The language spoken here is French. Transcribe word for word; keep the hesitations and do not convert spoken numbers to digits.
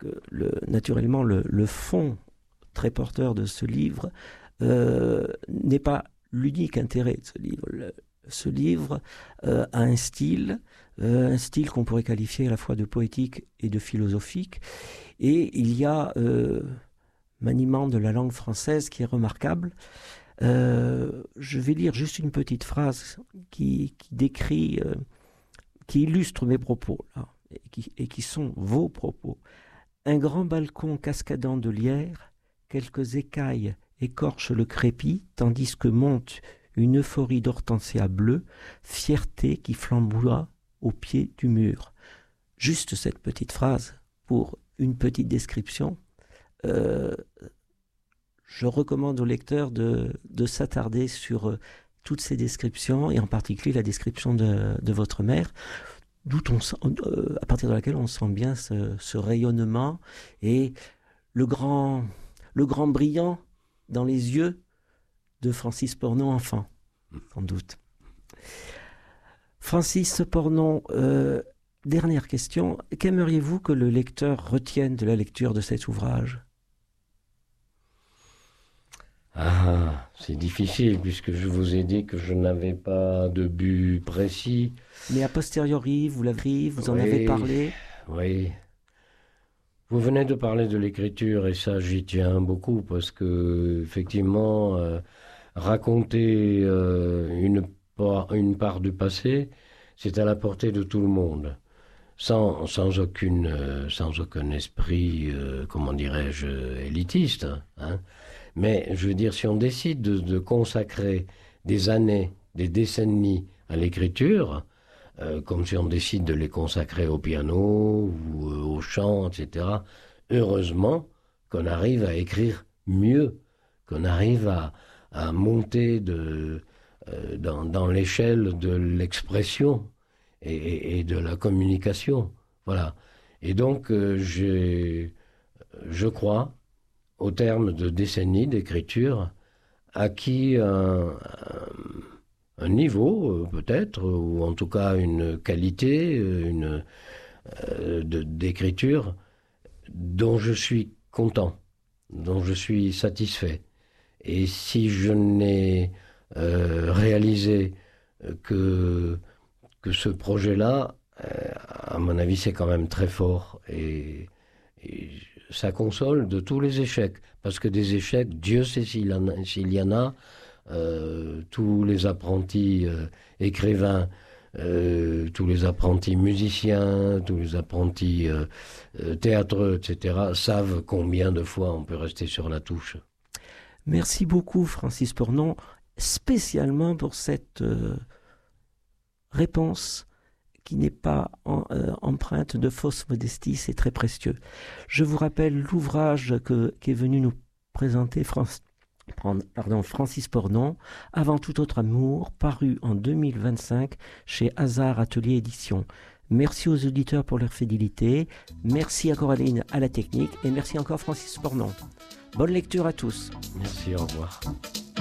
que le, naturellement le, le fond très porteur de ce livre euh, n'est pas l'unique intérêt de ce livre. Le, ce livre euh, a un style, euh, un style qu'on pourrait qualifier à la fois de poétique et de philosophique, et il y a euh, maniement de la langue française qui est remarquable. Euh, je vais lire juste une petite phrase qui, qui décrit, euh, qui illustre mes propos, là, et, qui, et qui sont vos propos. Un grand balcon cascadant de lierre, quelques écailles écorchent le crépi, tandis que monte une euphorie d'hortensia bleue, fierté qui flamboie au pied du mur. Juste cette petite phrase pour une petite description. Euh, je recommande au lecteur de, de s'attarder sur euh, toutes ces descriptions, et en particulier la description de, de votre mère, d'où on sent, euh, à partir de laquelle on sent bien ce, ce rayonnement et le grand, le grand brillant dans les yeux de Francis Pornon enfant, sans doute. Francis Pornon, euh, dernière question. Qu'aimeriez-vous que le lecteur retienne de la lecture de cet ouvrage ? Ah, c'est difficile puisque je vous ai dit que je n'avais pas de but précis. Mais a posteriori, vous l'avez, vous en oui, avez parlé. Oui. Vous venez de parler de l'écriture et ça, j'y tiens beaucoup parce que, effectivement, euh, raconter euh, une, part, une part du passé, c'est à la portée de tout le monde, sans, sans, aucune, euh, sans aucun esprit, euh, comment dirais-je, élitiste. Hein. Mais, je veux dire, si on décide de, de consacrer des années, des décennies à l'écriture, Euh, comme si on décide de les consacrer au piano ou euh, au chant, et cetera. Heureusement qu'on arrive à écrire mieux, qu'on arrive à, à monter de, euh, dans, dans l'échelle de l'expression et, et, et de la communication. Voilà. Et donc, euh, j'ai, je crois, au terme de décennies d'écriture, acquis un... un un niveau, peut-être, ou en tout cas une qualité une, euh, de, d'écriture dont je suis content, dont je suis satisfait. Et si je n'ai euh, réalisé que, que ce projet-là, euh, à mon avis, c'est quand même très fort. Et, et ça console de tous les échecs. Parce que des échecs, Dieu sait s'il y en a, s'il y en a Euh, tous les apprentis euh, écrivains, euh, tous les apprentis musiciens, tous les apprentis euh, euh, théâtreux, et cetera, savent combien de fois on peut rester sur la touche. Merci beaucoup, Francis Pornon, spécialement pour cette euh, réponse qui n'est pas en, euh, empreinte de fausse modestie, c'est très précieux. Je vous rappelle l'ouvrage que, qui est venu nous présenter France. Pardon, Francis Pornon, Avant tout autre amour, paru en deux mille vingt-cinq chez Hazard Atelier Édition. Merci aux auditeurs pour leur fidélité, merci à Coraline à la technique et merci encore Francis Pornon. Bonne lecture à tous. Merci, au revoir.